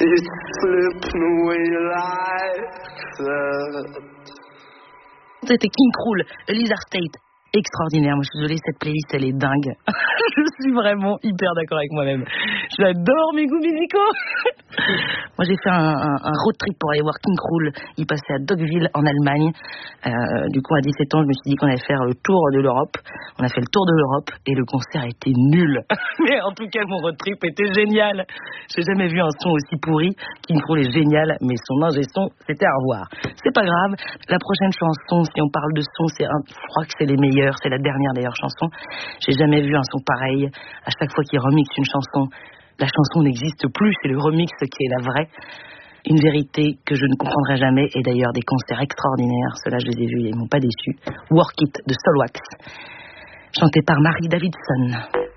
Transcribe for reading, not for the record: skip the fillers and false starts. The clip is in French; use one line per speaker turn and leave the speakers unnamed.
It's slipping away like that.
C'était King Krul, Lizard State. Extraordinaire, moi je suis désolée, cette playlist elle est dingue. Je suis vraiment hyper d'accord avec moi-même. J'adore mes goûts musicaux. Moi j'ai fait un road trip pour aller voir King Krul. Il passait à Deauville en Allemagne. Du coup à 17 ans je me suis dit qu'on allait faire le tour de l'Europe. On a fait le tour de l'Europe et le concert était nul. Mais en tout cas mon road trip était génial. J'ai jamais vu un son aussi pourri. King Krul est génial, mais son ingé son c'était à revoir. C'est pas grave, la prochaine chanson, si on parle de son, je crois que c'est les meilleurs. C'est la dernière d'ailleurs chanson. J'ai jamais vu un son pareil. À chaque fois qu'il remixe une chanson, la chanson n'existe plus. C'est le remix qui est la vraie. Une vérité que je ne comprendrai jamais. Et d'ailleurs des concerts extraordinaires. Ceux-là je les ai vus et ils m'ont pas déçu. Work It de Soulwax, chanté par Marie Davidson.